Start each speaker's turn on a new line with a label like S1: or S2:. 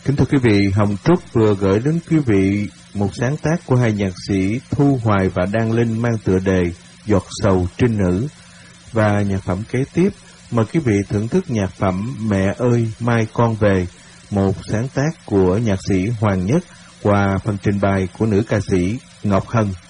S1: Kính thưa quý vị, Hồng Trúc vừa gửi đến quý vị một sáng tác của hai nhạc sĩ Thu Hoài và Đan Linh mang tựa đề Giọt Sầu Trinh Nữ. Và nhạc phẩm kế tiếp, mời quý vị thưởng thức nhạc phẩm Mẹ ơi mai con về, một sáng tác của nhạc sĩ Hoàng Nhất qua phần trình bày của nữ ca sĩ Ngọc Hân.